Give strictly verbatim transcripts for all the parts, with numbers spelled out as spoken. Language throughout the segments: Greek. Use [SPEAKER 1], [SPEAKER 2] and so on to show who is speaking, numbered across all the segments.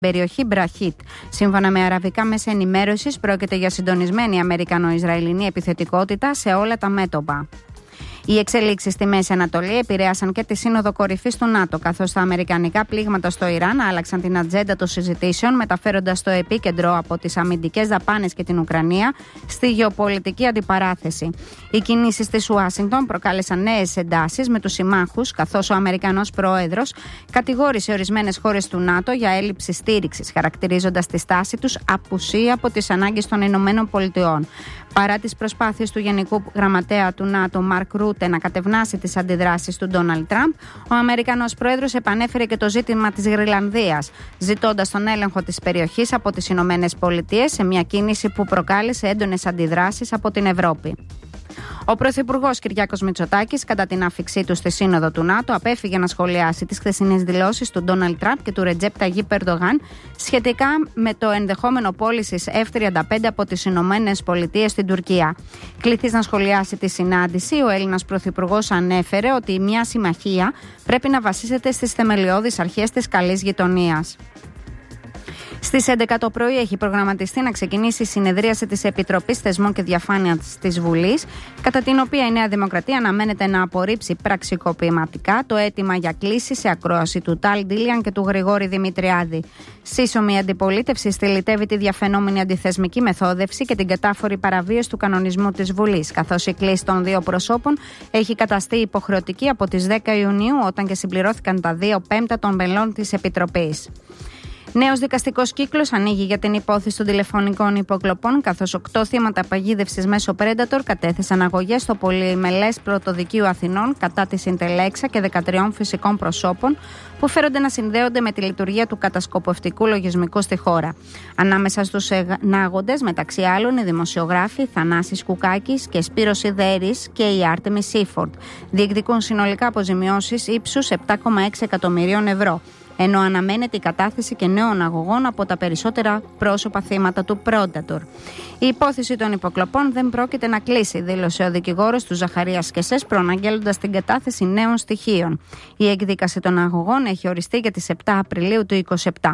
[SPEAKER 1] περιοχή Μπραχίτ. Σύμφωνα με αραβικά μέσα ενημέρωσης, πρόκειται για συντονισμένη αμερικανο-ισραηλινή επιθετικότητα σε όλα τα μέτωπα. Οι εξελίξεις στη Μέση Ανατολή επηρέασαν και τη Σύνοδο Κορυφής του ΝΑΤΟ, καθώς τα αμερικανικά πλήγματα στο Ιράν άλλαξαν την ατζέντα των συζητήσεων, μεταφέροντας το επίκεντρο από τις αμυντικές δαπάνες και την Ουκρανία στη γεωπολιτική αντιπαράθεση. Οι κινήσεις της Ουάσιγκτον προκάλεσαν νέες εντάσεις με τους συμμάχους, καθώς ο Αμερικανός πρόεδρος κατηγόρησε ορισμένες χώρες του ΝΑΤΟ για έλλειψη στήριξης, χαρακτηρίζοντας τη στάση τους απουσία από τις ανάγκες των Ηνωμένων Πολιτειών. Παρά τις προσπάθειες του Γενικού Γραμματέα του ΝΑΤΟ, Μαρκ Ρούτε, να κατευνάσει τις αντιδράσεις του Ντόναλντ Τραμπ, ο Αμερικανός πρόεδρος επανέφερε και το ζήτημα της Γροιλανδίας, ζητώντας τον έλεγχο της περιοχής από τις Ηνωμένες Πολιτείες, σε μια κίνηση που προκάλεσε έντονες αντιδράσεις από την Ευρώπη. Ο Πρωθυπουργός Κυριάκος Μητσοτάκης, κατά την άφιξή του στη Σύνοδο του ΝΑΤΟ, απέφυγε να σχολιάσει τις χθεσινές δηλώσεις του Ντόναλντ Τραμπ και του Ρετζέπ Ταγίπ Ερντογάν σχετικά με το ενδεχόμενο πώλησης εφ τριάντα πέντε από τις Ηνωμένες Πολιτείες στην Τουρκία. Κληθής να σχολιάσει τη συνάντηση, ο Έλληνας Πρωθυπουργός ανέφερε ότι μια συμμαχία πρέπει να βασίζεται στις θεμελιώδεις αρχές της καλής γειτονίας. Στις έντεκα το πρωί έχει προγραμματιστεί να ξεκινήσει η συνεδρίαση της Επιτροπής Θεσμών και Διαφάνειας της Βουλής, κατά την οποία η Νέα Δημοκρατία αναμένεται να απορρίψει πραξικοπηματικά το αίτημα για κλήση σε ακρόαση του Τάλ Ντίλιαν και του Γρηγόρη Δημητριάδη. Σύσσωμη αντιπολίτευση στυλιτεύει τη διαφαινόμενη αντιθεσμική μεθόδευση και την κατάφορη παραβίαση του κανονισμού της Βουλής, καθώς η κλήση των δύο προσώπων έχει καταστεί υποχρεωτική από τις δέκα Ιουνίου, όταν και συμπληρώθηκαν τα δύο πέμπτα των μελών της Επιτροπής. Νέος δικαστικός κύκλος ανοίγει για την υπόθεση των τηλεφωνικών υποκλοπών, καθώς οκτώ θύματα παγίδευσης μέσω Predator κατέθεσαν αγωγές στο Πολυμελές Πρωτοδικείο Αθηνών κατά της Συντελέξα και δεκατρία φυσικών προσώπων που φέρονται να συνδέονται με τη λειτουργία του κατασκοπευτικού λογισμικού στη χώρα. Ανάμεσα στους ενάγοντες, μεταξύ άλλων, οι δημοσιογράφοι Θανάσης Κουκάκης και Σπύρος Ιδέρης και η Άρτεμις Σίφορντ. Διεκδικούν συνολικά αποζημιώσεις ύψους επτά κόμμα έξι εκατομμυρίων ευρώ. Ενώ αναμένεται η κατάθεση και νέων αγωγών από τα περισσότερα πρόσωπα θύματα του Predator. Η υπόθεση των υποκλοπών δεν πρόκειται να κλείσει, δήλωσε ο δικηγόρος του Ζαχαρίας Σκεσές, προαναγγέλλοντας την κατάθεση νέων στοιχείων. Η εκδίκαση των αγωγών έχει οριστεί για τις επτά Απριλίου του είκοσι επτά.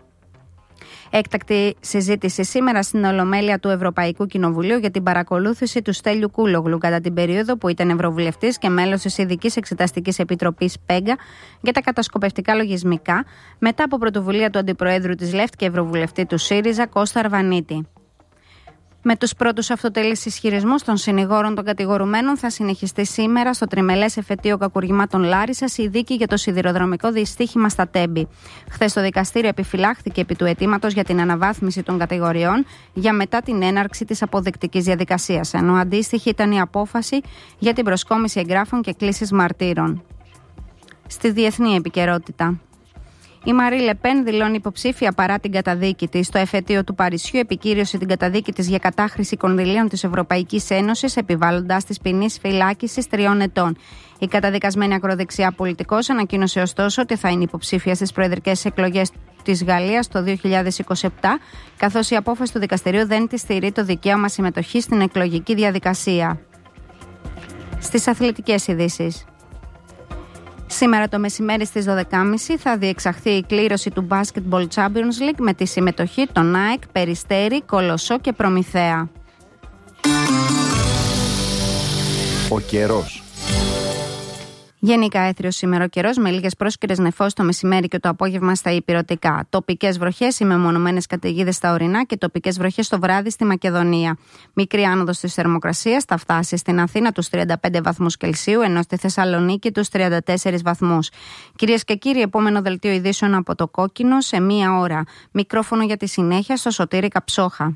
[SPEAKER 1] Έκτακτη συζήτηση σήμερα στην Ολομέλεια του Ευρωπαϊκού Κοινοβουλίου για την παρακολούθηση του Στέλιου Κούλογλου κατά την περίοδο που ήταν Ευρωβουλευτής και μέλος της Ειδικής Εξεταστικής Επιτροπής ΠΕΓΚΑ για τα κατασκοπευτικά λογισμικά, μετά από πρωτοβουλία του Αντιπροέδρου της ΛΕΦΤ και Ευρωβουλευτή του ΣΥΡΙΖΑ Κώστα Αρβανίτη. Με τους πρώτους αυτοτελείς ισχυρισμούς των συνηγόρων των κατηγορουμένων θα συνεχιστεί σήμερα στο τριμελές εφετείο κακουργημάτων Λάρισσας η δίκη για το σιδηροδρομικό δυστύχημα στα Τέμπη. Χθες το δικαστήριο επιφυλάχθηκε επί του αιτήματος για την αναβάθμιση των κατηγοριών για μετά την έναρξη της αποδεικτικής διαδικασίας, ενώ αντίστοιχη ήταν η απόφαση για την προσκόμιση εγγράφων και κλήσεις μαρτύρων. Στη διεθνή επικαιρότητα. Η Μαρί Λεπέν δηλώνει υποψήφια παρά την καταδίκη της. Στο εφετείο του Παρισιού επικύρωσε την καταδίκη της για κατάχρηση κονδυλίων της Ευρωπαϊκής Ένωσης, επιβάλλοντάς της ποινής φυλάκισης τριών ετών. Η καταδικασμένη ακροδεξιά πολιτικός ανακοίνωσε ωστόσο ότι θα είναι υποψήφια στις προεδρικές εκλογές της Γαλλίας το δύο χιλιάδες είκοσι επτά, καθώς η απόφαση του δικαστηρίου δεν της στηρεί το δικαίωμα συμμετοχής στην εκλογική διαδικασία. Στις αθλητικές ειδήσεις. Σήμερα το μεσημέρι στις δώδεκα και τριάντα θα διεξαχθεί η κλήρωση του Basketball Champions League με τη συμμετοχή των ΑΕΚ, Περιστέρι, Κολοσσό και Προμηθέα.
[SPEAKER 2] Ο καιρός.
[SPEAKER 1] Γενικά έθριος σήμερα ο καιρός, με λίγες πρόσκαιρες νεφώσεις το μεσημέρι και το απόγευμα στα ηπειρωτικά. Τοπικές βροχές ή μεμονωμένες καταιγίδες στα ορεινά και τοπικές βροχές το βράδυ στη Μακεδονία. Μικρή άνοδος της θερμοκρασίας θα φτάσει στην Αθήνα τους τριάντα πέντε βαθμούς Κελσίου, ενώ στη Θεσσαλονίκη τους τριάντα τέσσερις βαθμούς. Κυρίες και κύριοι, επόμενο δελτίο ειδήσεων από το Κόκκινο σε μία ώρα. Μικρόφωνο για τη συνέχεια στο Σωτήρη Καψόχα.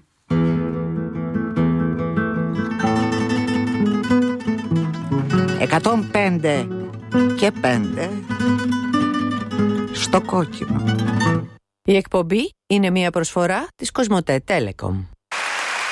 [SPEAKER 3] εκατόν πέντε και πέντε στο Κόκκινο.
[SPEAKER 4] Η εκπομπή είναι μια προσφορά της Κοσμοτέ Telecom.